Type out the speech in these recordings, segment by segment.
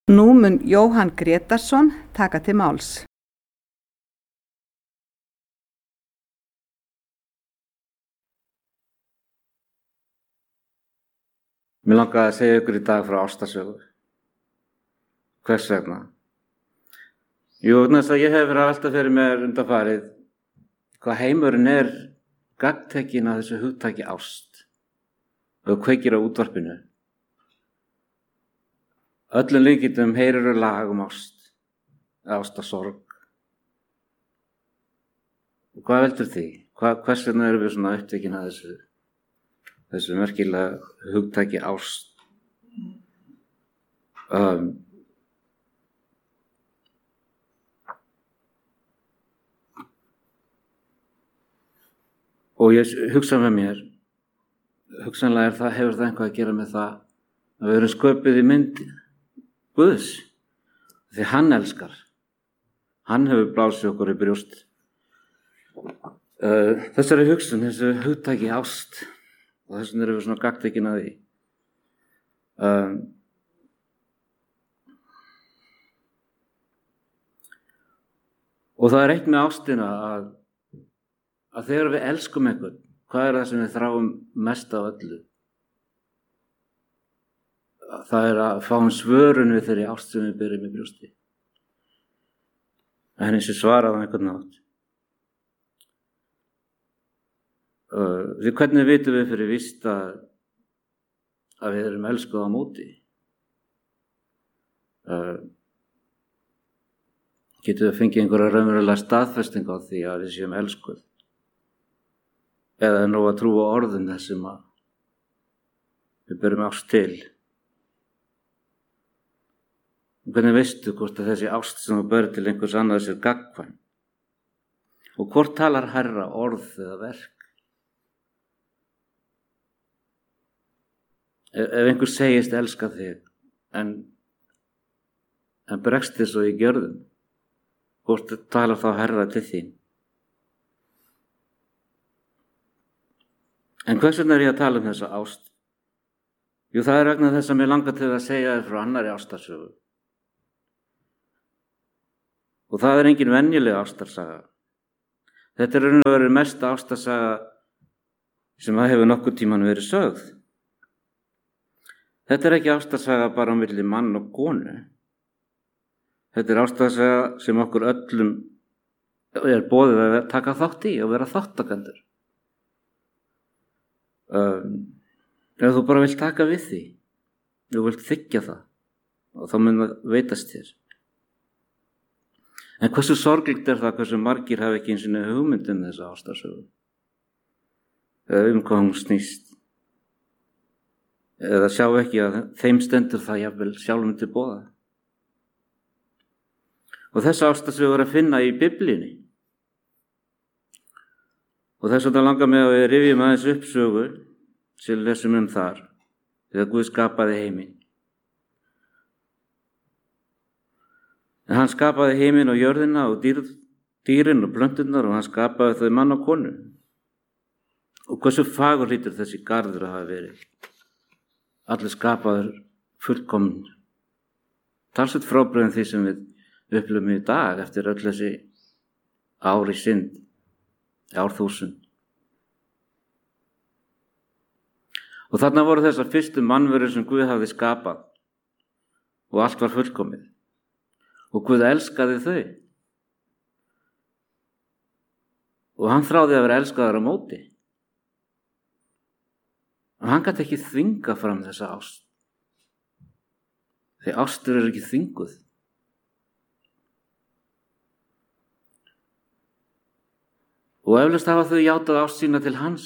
Nú mun Jóhann Grétarsson taka til máls. Mér langaði að segja ykkur í dag frá ástarsögu. Hvers vegna? Jú, þess að ég hef verið að velta fyrir mér undanfarið hvað heimurinn gagntekinn af þessu hugtaki ást og kveikir á útvarpinu. Öllum líkindum heyrir lag ást, ástarsorg. Og hvað veldur því? Hvers vegna erum við svona upptekinn af þessu merkilega hugtaki ást? Og ég hugsa með mér, hugsanlega hefur það eitthvað að gera með það að við erum sköpuð í mynd Guðs, því hann elskar. Hann hefur blásið okkur í brjóst. Þessari hugsun, þessu hugtaki ást, og þess vegna erum við svona gagntekinn að því. Og það eitt með ástina að þegar við elskum einhvern, hvað það sem við þráum mest af öllu? Það að fá svörun við þeirri ást sem við byrjum í brjósti. Henni sem svaraði á einhvern nátt. Því hvernig vitum við fyrir víst að við erum elskuð á móti? Getum við fengið einhverja raunverulega staðfesting á því að við séum elskuð? Eða nú að trúa orðum þessum að við byrjum ást til? Hvernig veistu hvort að þessi ást sem þú börð til einhvers annars gagnkvæm? Og hvort talar hærra, orð eða verk? Ef einhver segist elska þig, en bregst þig svo í gjörðum, hvort talar þá hærra til þín? En hvers vegna ég að tala þessa ást? Jú, það vegna þess að mér langar til að segja þér frá annarri ástarsögu. Og það engin venjuleg ástarsaga. Þetta raun og veru mesta ástarsaga sem hefur nokkurn tímann verið sögð. Þetta ekki ástarsaga bara á milli mann og konu. Þetta ástarsaga sem okkur öllum boðið að taka þátt í og vera þáttakendur. Ef þú bara vilt taka við því, þú vilt þiggja það, og þá mun það veitast þér. En hversu sorglegt það hversu margir hafa ekki einu sinni hugmynd þessa ástarsögu? Eða hvað hún snýst? Eða sjá ekki að þeim stendur það jafnvel sjálfum til boða? Og þessa ástarsögu að finna í Biblíunni. Og þess vegna langar mig að við rifjum aðeins upp sögu sem lesum þar, þegar Guð skapaði heiminn. En hann skapaði heiminn og jörðina og dýrin og plönturnar og hann skapaði þau mann og konu. Og hversu fagur hlýtur þessi garður að hafa verið. Allir skapaður fullkomnir. Talsvert frábrugðin því sem við upplifum í dag eftir öll þessi ár í synd, árþúsund. Og þarna voru þessar fyrstu mannverur sem Guð hafði skapað og allt var fullkomið. Og Guð elskaði þau. Og hann þráði að vera elskaður á móti. Og hann gat ekki þvinga fram þessa ást. Því ástur ekki þvinguð. Og eflaust hafa þau játað ást sína til hans.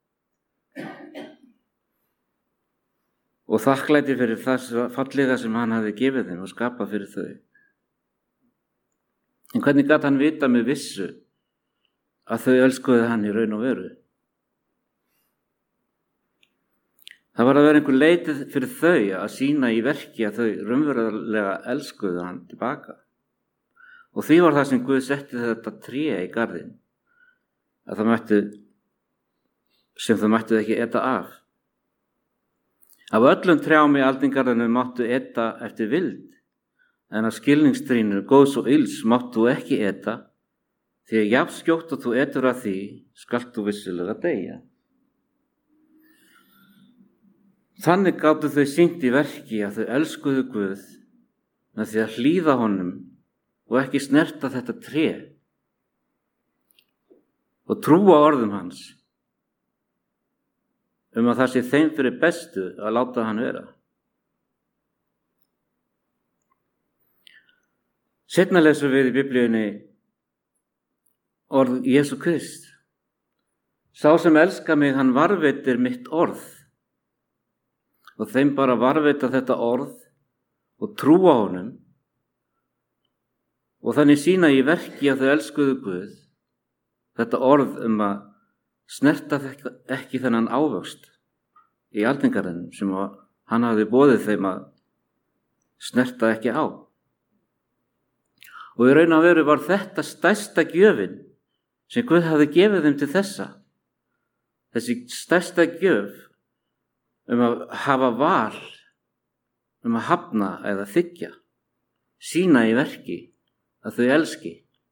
Og þakklæti fyrir það fallega sem hann hafði gefið þeim og skapað fyrir þau. En hvernig gat hann vita með vissu að þau elskuðu hann í raun og veru? Það var að vera einhver leitið fyrir þau að sýna í verki að þau raunverulega elskuðu hann tilbaka. Og því var það sem Guð setti þetta tré í garðinn, að þau mættu ekki eta af. Af öllum trjám í aldingarðinu máttu eta eftir vild, en af skilningstrínu góðs og ills mátt þú ekki eta, því að jafn skjótt og þú etur af því, skalt þú vissulega deyja. Þannig gátu þau sýnt í verki að þau elskuðu Guð með því að hlýða honum og ekki snerta þetta tré og trúa orðum hans að það sé þeim fyrir bestu að láta hann vera. Seinna lesum við í Biblíunni orð Jesú Krist. Sá sem elskar mig, hann varðveitir mitt orð. Og þeim bara varðveita þetta orð og trúa honum og þannig sýna í verki að þau elskuðu Guð. Þetta orð að snerta ekki þennan ávöxt í aldingarðinum sem hann hafði boðið þeim að snerta ekki á. Og í raun og veru var þetta stærsta gjöfin sem Guð hafði gefið þeim til þessa. Þessi stærsta gjöf að hafa val, að hafna eða þiggja, sýna í verki að þau elski.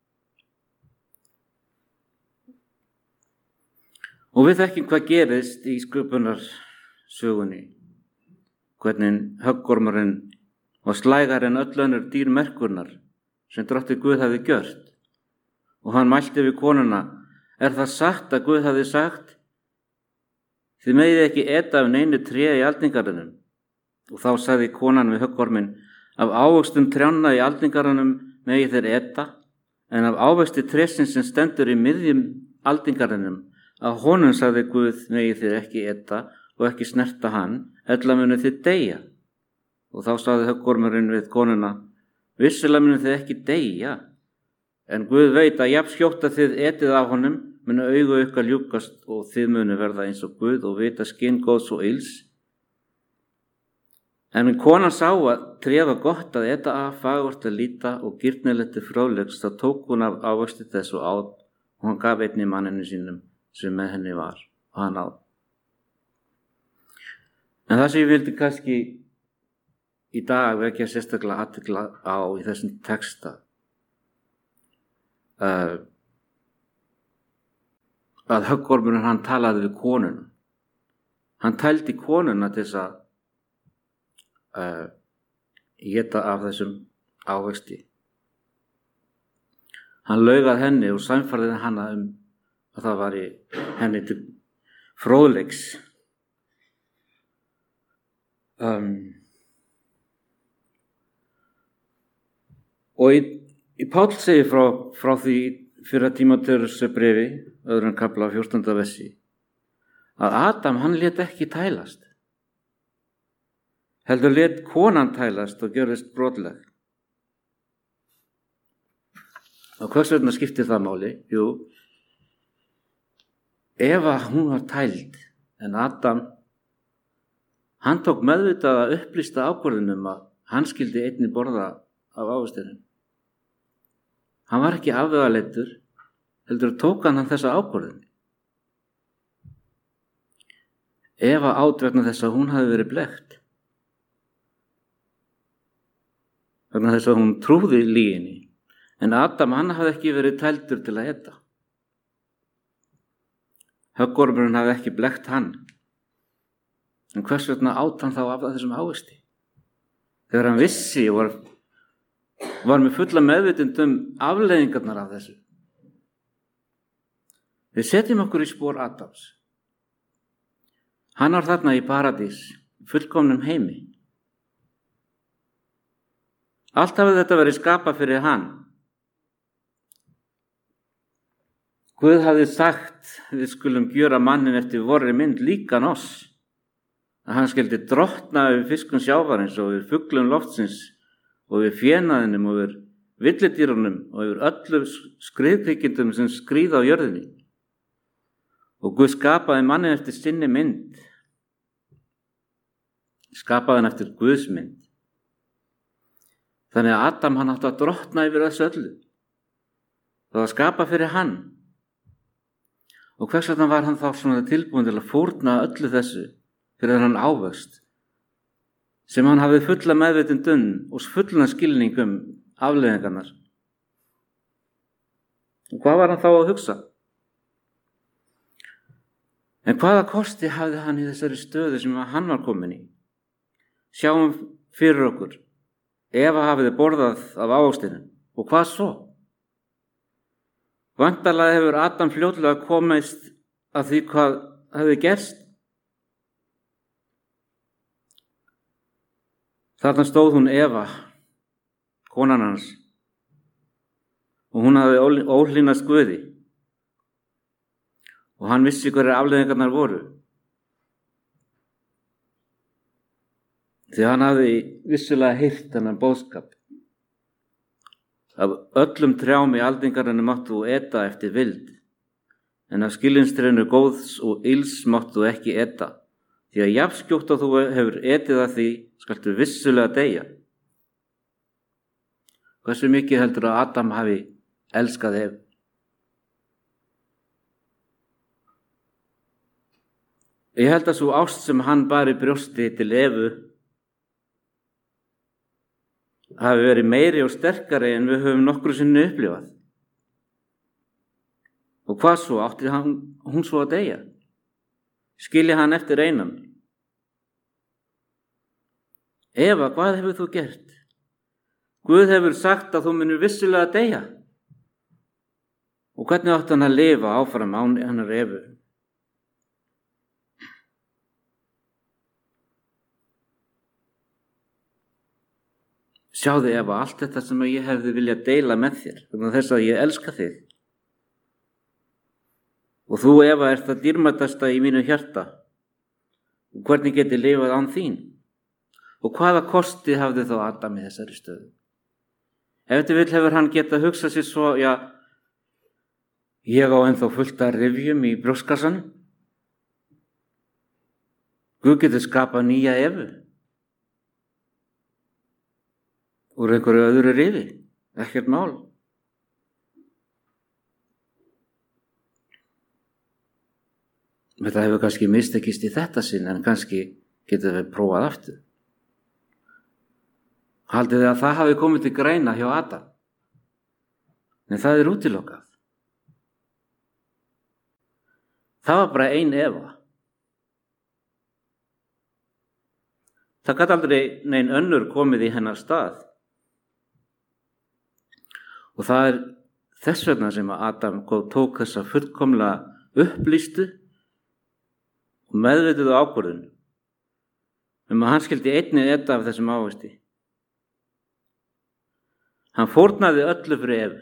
Og við þekkjum hvað gerist í sköpunarsögunni, hvernig höggormurinn var slægari en öll önnur dýr merkurnar sem drottinn Guð hafði gjört. Og hann mælti við konuna, er það satt að Guð hafði sagt, þið megið ekki eta af neinu tré í aldingarðinum. Og þá sagði konan við höggorminn, af ávöxtum trjánna í aldingarðinum megið þeir eta, en af ávöxti trésins sem stendur í miðjum aldingarðinum, af honum sagði Guð megið þeir ekki eta og ekki snerta hann, ella munu þið deyja. Og þá sagði höggormurinn við konuna, vissulega munu þið ekki deyja, en Guð veit að jafn skjótt að þið etið af honum, munu augu ykkar ljúkast og þið munu verða eins og Guð og vita skinn góðs og ills. En konan sá að tréð var gott að eta af, fagurt að líta og gírnilegt til fróðleiks, þá tók hún af ávöxti þess og át, og hann gaf einnig manninu sínum sem með henni var, og hann át. En það sem ég vildi kannski í dag vekja sérstaklega athygli á í þessum texta, að höggormurinn hann talaði við konuna. Hann tældi konuna til þess að éta af þessum ávexti. Hann laug að henni og sannfærði hana að það var í henni til fróðleiks. Og í Páll segir frá því fyrir Tímóteus bréfi, öðrum kafla 14. versi, að Adam hann lét ekki tælast. Heldur lét konan tælast og gjörðist brotleg. Og hvers vegna skiptir það máli? Jú, Eva hún var tæld, en Adam hann tók meðvitað að upplýsta ákvörðunum að hann skyldi einnig borða af ávextinum. Hann var ekki afvegaleitur, heldur tók hann þessa ákvörðun. Eva át vegna þess að hún hafi verið blekkt. Vegna þess að hún trúði lyginni, en Adam hann hafi ekki verið tældur til að eta. Höggormurinn hafi ekki blekkt hann. En hvers vegna át hann þá af þessum ávexti? Þegar hann vissi og var með fulla meðvitund afleiðingarnar af þessu. Við setjum okkur í spor Adams. Hann var þarna í paradís, fullkomnum heimi. Allt hafði þetta verið skapað fyrir hann. Guð hafði sagt, við skulum gjöra mannin eftir vorri mynd líkan oss, að hann skyldi drottna yfir fiskum sjávarins og yfir fuglum loftsins og yfir fénaðinum og yfir villidýrunum og yfir öllum skriðkvikindum sem skríða á jörðinni. Og Guð skapaði mannin eftir sinni mynd. Skapaði hann eftir Guðs mynd. Þannig að Adam hann átti að drottna yfir þessu öllu. Það var skapað fyrir hann. Og hvers vegna var hann þá svona tilbúin til að fórna öllu þessu fyrir hann ávöxt? sem hann hafði fulla meðvitund og fulla skilning afleiðingarnar. Og hvað var hann þá að hugsa? En hvaða kosti hafði hann í þessari stöðu sem hann var komin í? Sjáum fyrir okkur, Eva hafiði borðað af ávextinum, og hvað svo? Væntanlega hefur Adam fljótlega komist að því hvað hefði gerst. Þarna stóð hún Eva, konan hans, og hún hafði óhlýðnast Guði. Og hann vissi hverjar afleiðingarnar voru. Því hann hafði vissulega heyrt þennan boðskap. Af öllum trjám í aldingarinu máttu þú eta eftir vild, en af skilningstrénu góðs og ills máttu þú ekki eta, því að jafnskjótt og þú hefur etið að því, skaltu vissulega deyja. Hversu mikið heldur að Adam hafi elskað Evu? Ég held að svo ást sem hann bar í brjósti til Evu hafi verið meiri og sterkari en við höfum nokkru sinni upplifað. Og hvað svo? Átti hún svo að deyja? Skilja hann eftir einan? Eva, hvað hefur þú gert? Guð hefur sagt að þú munir vissulega deyja. Og hvernig átti hann að lifa áfram án hennar Evu? Sjáðu Eva, allt þetta sem ég hefði viljað deila með þér, vegna þess að ég elska þig. Og þú Eva ert það dýrmætasta í mínu hjarta. Og hvernig get ég lifað án þín? Og hvaða kosti hafði þá Adam í þessari stöðu? Ef til vill hefur hann getað hugsað sér svo, já, ég á ennþá fullt af rifjum í brjóstkassanum. Guð getur skapað nýja Evu. Úr einhverju öðru rifi, ekkert mál. Þetta hefur kannski mistekist í þetta sinn, en kannski getur við prófað aftur. Haldið þið að það hafi komið til greina hjá Adam? Nei, það er útilokað. Það var bara ein Eva. Það gat aldrei nein önnur komið í hennar stað. Og það er þess vegna sem að Adam tók þessa fullkomlega upplýstu og meðvituðu ákvörðun að hann skyldi einnig eta af þessum ávexti. Hann fórnaði öllu fyrir Evu.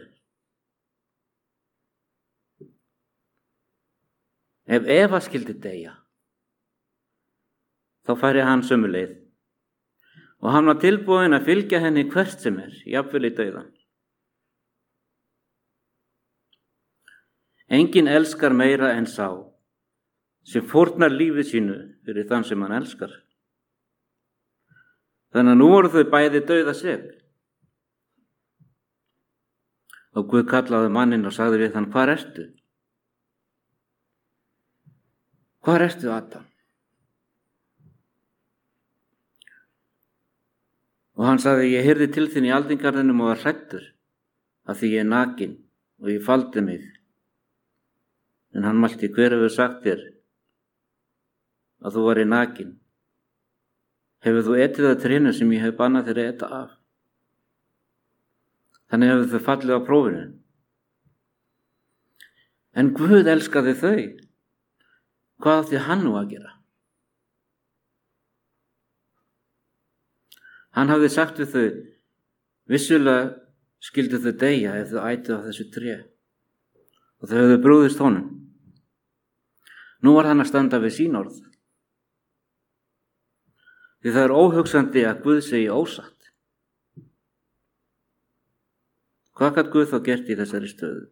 Ef Eva skyldi deyja, þá færi hann sömu leið og hann var tilbúinn að fylgja henni hvert sem jafnvel í dauðan. Enginn elskar meira en sá sem fórnar lífið sínu fyrir þann sem hann elskar. Þannig að nú voru þau bæði dauðasek. Og Guð kallaði manninn og sagði við hann, hvar ertu? Hvar ertu, Adam? Og hann sagði, ég heyrði til þín í aldingarðinum og var hræddur af því ég er nakinn og ég faldi mig. En hann mælti, hver hefur sagt þér að þú væri nakinn? Hefur þú etið að trénu sem ég hef bannað þér að eta af? Þannig hefur þau fallið á prófinu. En Guð elskaði þau. Hvað átti hann nú að gera? Hann hafði sagt við þau, vissulega skyldu þau deyja ef þau ætu af þessu tré. Og þau höfðu brugðist honum. Nú var hann að standa við sín orð. Því það er óhugsandi að Guð segi ósatt. Hvað gat Guð þá gert í þessari stöðu?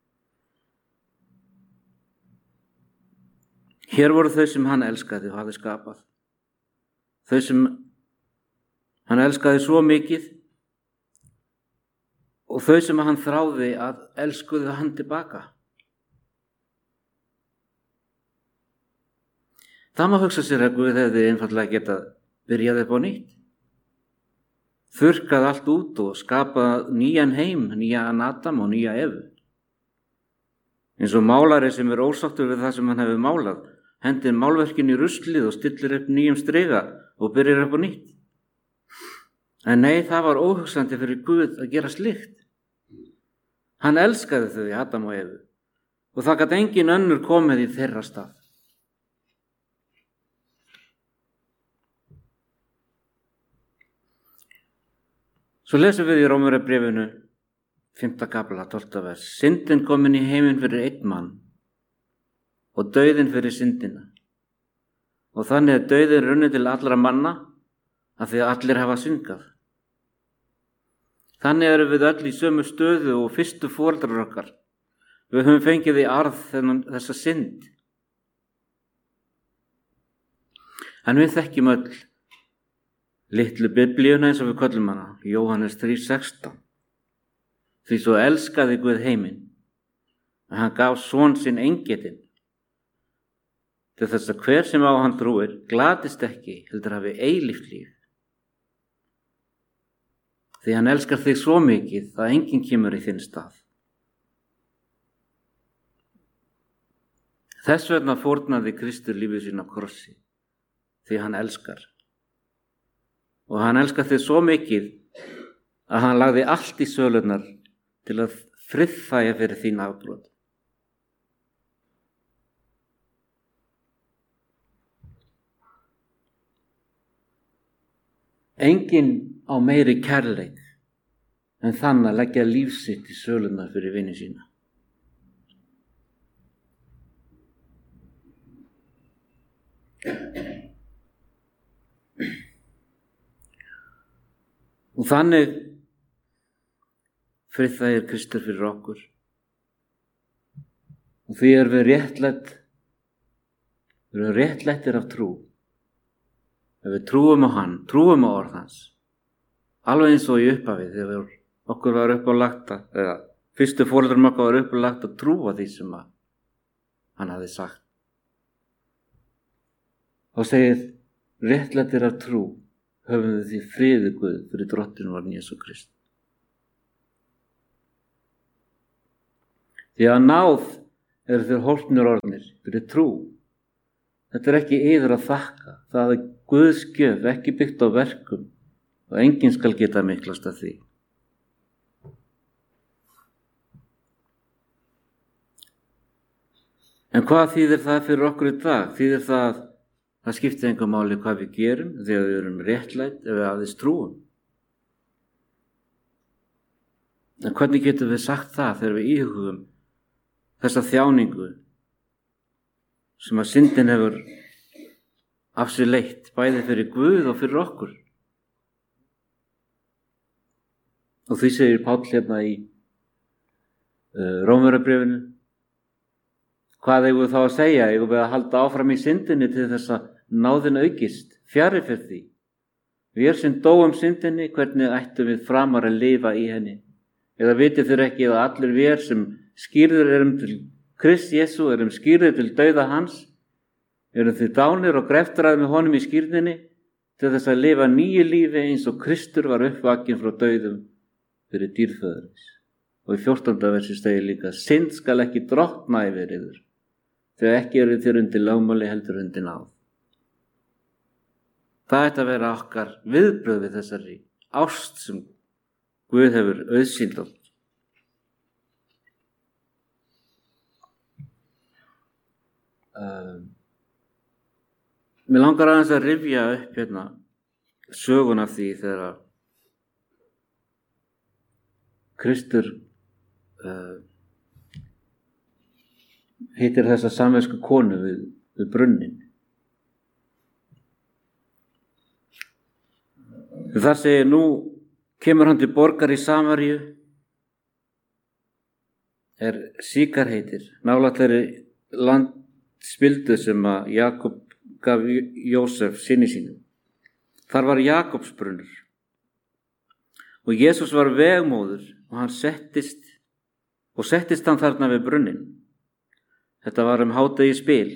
Hér voru þau sem hann elskaði og hafði skapað. Þau sem hann elskaði svo mikið og þau sem hann þráði að elskuðu hann tilbaka. Það má hugsa sér að Guð hefði einfaldlega getað byrjað upp á nýtt. þurrkað allt út og skapað nýjan heim, nýjan Adam og nýja Evu. Eins og málari sem ósáttur við það sem hann hefur málað, hendir málverkinu í ruslið og stillir upp nýjum striga og byrjar upp á nýtt. En nei, það var óhugsandi fyrir Guð að gera slíkt. Hann elskaði þau, Adam og Evu, og það gat engin önnur komið í þeirra stað. Svo lesum við í Rómverjabréfinu 5. kapla 12. vers. Syndin komin í heiminn fyrir einn mann og dauðinn fyrir syndina. Og þannig er dauðinn runnið til allra manna af því að allir hafa syndgað. Þannig erum við öll í sömu stöðu og fyrstu foreldrar okkar. Við höfum fengið í arð þessa synd. En við þekkjum öll litlu biblíuna eins og við köllum hana, Jóhannes 3:16. Því svo elskaði Guð heiminn að hann gaf son sinn eingetinn til þess að hver sem á hann trúir glatist ekki, heldur hafi eilíft líf. Því hann elskar þig svo mikið að enginn kemur í þinn stað. Þess vegna fórnaði Kristur lífið sín á krossi, því hann elskar. Og hann elskar þig svo mikið að hann lagði allt í sölurnar til að friðþægja fyrir þín afbrot. Enginn á meiri kærleik en þann að leggja líf sitt í sölurnar fyrir vini sína. Og þannig friðþægir Kristur fyrir okkur. Og því erum við réttlættir af trú. Ef við trúum á hann, trúum á orð hans. Alveg eins og í upphafi þegar okkur var uppálagt eða fyrstu foreldrum okkar var uppálagt að trúa því sem hann hafði sagt. Og segið, réttlættir af trú höfum við því friði Guð fyrir drottinn var Jesú Krist. Því að náð eru þeir hólpnir orðnir fyrir trú. Þetta er ekki yður að þakka, það er Guðs gjöf, ekki byggt á verkum og enginn skal geta miklast af því. En hvað þýðir það fyrir okkur í dag? Þýðir það skiptir engu máli hvað við gerum þegar við erum réttlætt ef við aðeins trúum. En hvernig getum við sagt það þegar við íhugum þessa þjáningu sem að syndin hefur af sér leitt, bæði fyrir Guð og fyrir okkur? Og því segir Páll hérna í Rómverjabréfinu, hvað eigum við þá að segja? Eigum við að halda áfram í syndinni til þess að náðin aukist? Fjarri fyrir því. Við sem dóum syndinni, hvernig ættum við framar að lifa í henni? Eða vitið þér ekki að allir við sem skýrðir erum til Krist Jesú, erum skýrðir til dauða hans, erum þið dánir og greftraðir með honum í skýrninni til þess að lifa nýju lífi eins og Kristur var uppvakinn frá dauðum fyrir dýrföðurins. Og í 14. versi segir líka, synd skal ekki drottna yfir yður, þegar ekki eru þér undir lögmáli heldur undir náð. Það ætti að vera okkar viðbrögð við þessari ást sem Guð hefur auðsýnt okkur. Mér langar aðeins að rifja upp hérna söguna því þegar Kristur hittir þessa samversku konu við brunnin. Það segir, nú kemur hann til borgar í Samaríu, Síkar heitir, nálægt þeirri landspildu sem að Jakob gaf Jósef syni sínum. Þar var Jakobsbrunnur og Jesús var vegmóður og hann settist hann þarna við brunnin. Þetta var hádegisbil.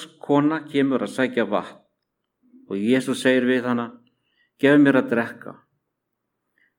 Samverskona kemur að sækja vatn og Jesús segir við hana, gef mér að drekka.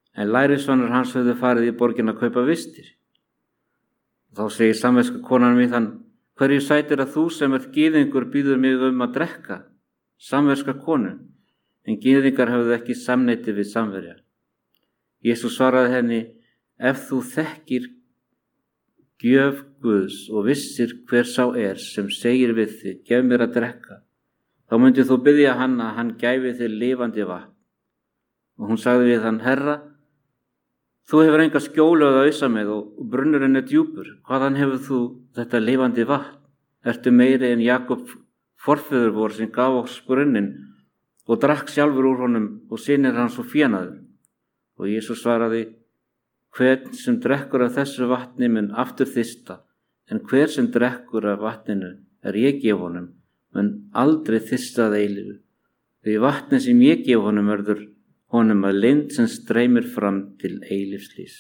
en lærisveinar hans höfðu farið í borgina að kaupa vistir. Þá segir samviska konan við hann: hverju sætir að þú sem ert gyðingur býður mig að drekka? Samviska konu, en gyðingar höfðu ekki samneyti við samverja. Jesús svaraði henni: ef þú þekkir gjöf Guðs og vissir hver sá sem segir við þig, gef mér að drekka, þá myndið þú biðja hann að hann gæfi þig lifandi vatn. Og hún sagði við hann: Herra, þú hefur enga skjólu að ausa með og brunnurinn djúpur. Hvaðan hefur þú þetta lifandi vatn? Ertu meiri en Jakob forfeður vor sem gaf oss brunnin og drakk sjálfur úr honum og synir hans og fénaður? Og Jesús svaraði: hvern sem drekkur af þessu vatni mun aftur þyrsta, en hver sem drekkur af vatninu ég gef honum mun aldrei þyrsta að eilífu. Því vatni sem ég gef honum verður honum að lind sem streymir fram til eilífslífs.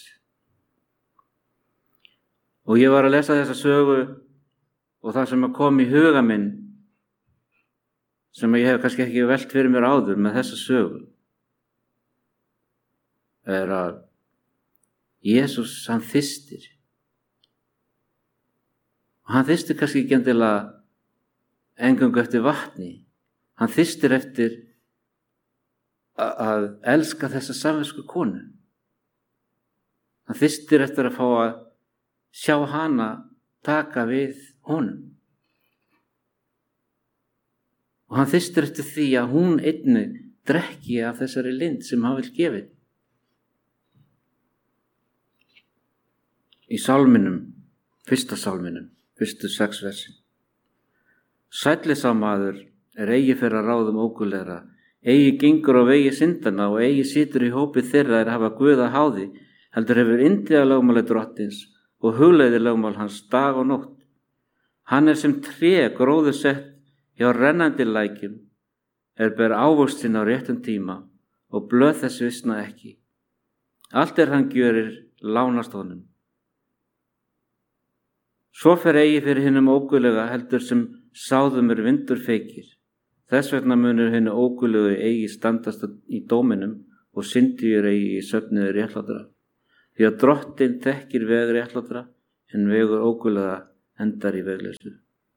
Og ég var að lesa þessa sögu og það sem kom í huga minn, sem ég hef kannski ekki velt fyrir mér áður með þessa sögu, að Jesús, hann þyrstir. Og hann þyrstir kannski ekki endilega eingöngu eftir vatni. Hann þyrstir eftir að elska þessa samvisku konu. Hann þyrstir eftir að fá að sjá hana taka við honum. Og hann þyrstir eftir því að hún einnig drekki af þessari lind sem hann vil gefa. Í sálminum, fyrsta sálminum, fyrstu 6 versin. Sælli sá maður eigi fer að ráðum ógulegra, eigi gengur á vegi syndana og eigi situr í hópi þeirra hafa Guð að háði, heldur hefur yndið að lögmáli drottins og hugleiðir lögmál hans dag og nótt. Hann sem tré gróður sett hjá rennandi lækjum, ber ávöxtinn á réttum tíma og blöð þess visna ekki. Allt hann gjörir lánast honum. Svo fer eigi fyrir hinum ógulega heldur sem sáðum vindur feykir. Þess vegna munur hinu ógulegu eigi standast í dóminum og syndir eigi í söfniði réttlátra. Því að drottinn þekkir veg réttlátra en vegur ógulega endar í vegleysu.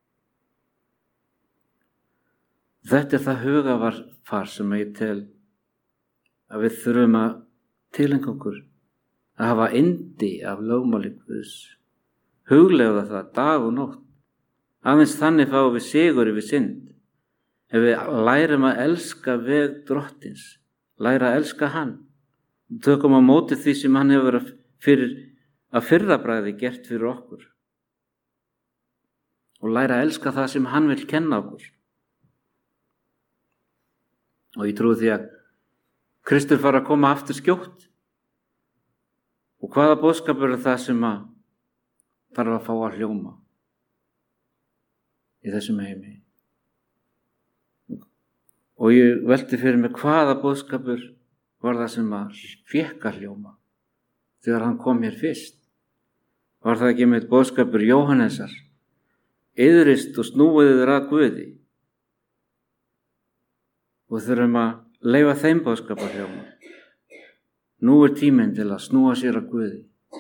Þetta það hugarfar sem ég tel að við þurfum að tileinka okkur, að hafa yndi af lögmáli Guðs. Hugleiða það dag og nótt. Aðeins þannig fáum við sigur yfir synd. Ef við lærum að elska veg drottins, læra að elska hann, tökum á móti því sem hann hefur að fyrrabragði gert fyrir okkur og læra að elska það sem hann vil kenna okkur. Og ég trúi því að Kristur fara að koma aftur skjótt. Og hvaða boðskapur það sem að þarf að fá að hljóma í þessum heimi? Og ég velti fyrir mig hvaða boðskapur var það sem að fékk að hljóma þegar hann kom hér fyrst. Var það ekki með boðskapur Jóhannesar: iðrist og snúið yður að Guði? Og þurfum að leyfa þeim boðskap að hljóma. Nú tíminn til að snúa sér að Guði.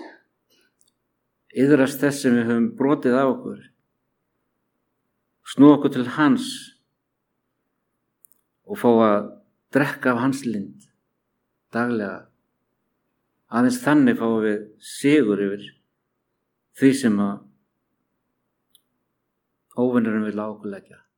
Iðrast þess sem við höfum brotið á okkur. Snúa okkur til hans og fá að drekka af hans lind daglega. Aðeins þannig fáum við sigur yfir því sem að óvinnurinn vil á okkur leggja.